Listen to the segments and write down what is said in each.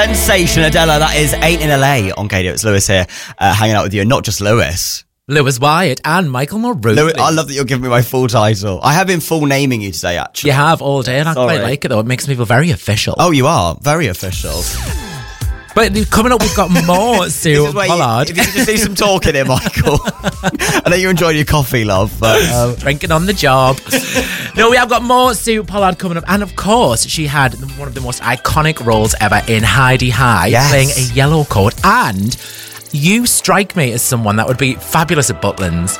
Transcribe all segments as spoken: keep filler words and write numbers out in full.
Sensation, Adela, that is Ain't in L A on K D O. It's Lewis here, uh, hanging out with you. And not just Lewis. Lewis Wyatt and Michael Maroon. Lewis, I love that you're giving me my full title. I have been full naming you today, actually. You have all day, and I Sorry. quite like it, though. It makes me feel very official. Oh, you are? Very official. But coming up, we've got more Sue Pollard. You, if you could just do some talking here, Michael. I know you're enjoying your coffee, love, but... Um... Drinking on the job. No, we have got more Sue Pollard coming up. And, of course, she had one of the most iconic roles ever in Hi-de-Hi, yes. playing a yellow coat. And you strike me as someone that would be fabulous at Butlins.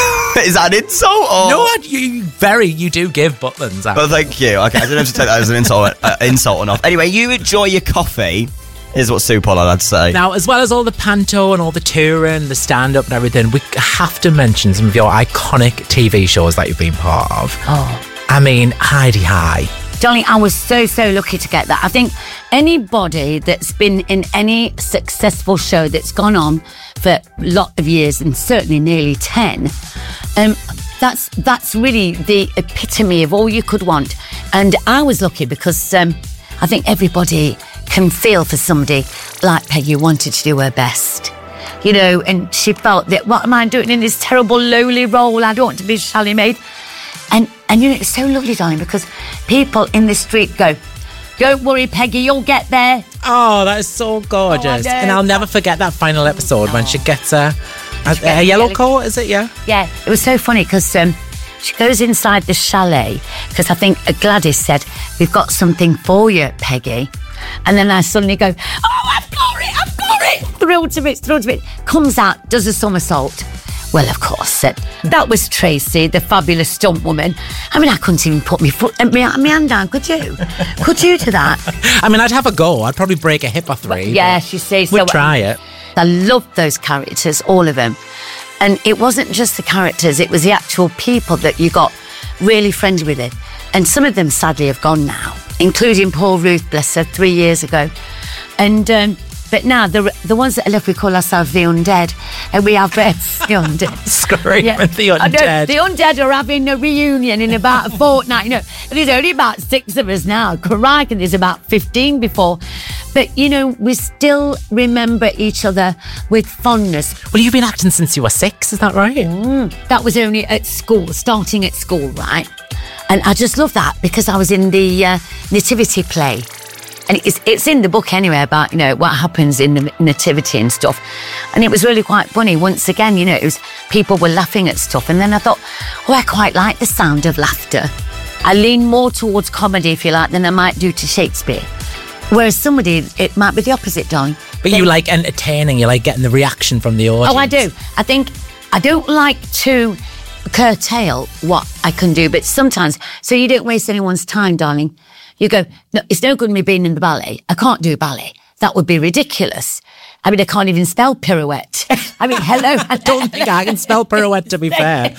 Is that an insult? Or? No, you very, you do give Butlins. Well, thank you. Okay, I don't have to take that as an insult, uh, insult or not. Anyway, you enjoy your coffee... is what Sue Pollard had to say. Now, as well as all the panto and all the touring, the stand-up and everything, we have to mention some of your iconic T V shows that you've been part of. Oh. I mean, Hi-de-Hi. Darling, I was so, so lucky to get that. I think anybody that's been in any successful show that's gone on for a lot of years, and certainly nearly ten, um, that's that's really the epitome of all you could want. And I was lucky because um, I think everybody... can feel for somebody like Peggy who wanted to do her best. You know, and she felt that, what am I doing in this terrible, lowly role? I don't want to be Sally Maid. And, and you know, it's so lovely, darling, because people in the street go, don't worry, Peggy, you'll get there. Oh, that is so gorgeous. Oh, and I'll never forget that final episode oh. when she gets a, a, a, a yellow coat, is it? Yeah. Yeah, it was so funny because... Um, she goes inside the chalet because I think Gladys said, we've got something for you, Peggy. And then I suddenly go, oh, I've got it, I've got it. Thrilled to bits, thrilled to bits. Comes out, does a somersault. Well, of course, uh, that was Tracy, the fabulous stunt woman. I mean, I couldn't even put my foot, uh, my, my hand down, could you? Could you do that? I mean, I'd have a go. I'd probably break a hip or three. Yes, you see. We'd so, try it. I loved those characters, all of them. And it wasn't just the characters, it was the actual people that you got really friendly with it. And some of them sadly have gone now, including Paul Ruth, bless her, three years ago. And um, but now the the ones that are left, we call ourselves the undead, and we have uh, the undead. Scream yeah. with the undead. Know, the undead are having a reunion in about a fortnight. You know, and there's only about six of us now. Crikey, there's about fifteen before. But, you know, we still remember each other with fondness. Well, you've been acting since you were six, is that right? Mm, that was only at school, starting at school, right? And I just love that because I was in the uh, nativity play. And it's, it's in the book anyway about, you know, what happens in the nativity and stuff. And it was really quite funny. Once again, you know, it was people were laughing at stuff. And then I thought, oh, I quite like the sound of laughter. I lean more towards comedy, if you like, than I might do to Shakespeare. Whereas somebody, it might be the opposite, darling. But they, you like entertaining, you like getting the reaction from the audience. Oh, I do. I think I don't like to curtail what I can do, but sometimes, so you don't waste anyone's time, darling. You go, no, it's no good me being in the ballet. I can't do ballet. That would be ridiculous. I mean, I can't even spell pirouette. I mean, hello. I don't think I can spell pirouette, to be fair.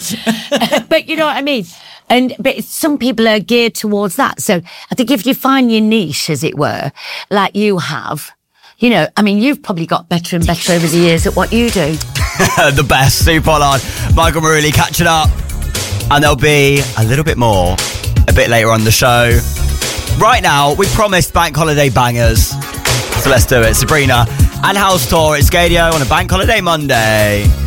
But you know what I mean? And but some people are geared towards that. So I think if you find your niche, as it were, like you have, you know, I mean, you've probably got better and better over the years at what you do. The best. Sue Pollard, Michael Maruli catching up. And there'll be a little bit more a bit later on the show. Right now, we promised bank holiday bangers. So let's do it. Sabrina and House Tour at Scadio on a bank holiday Monday.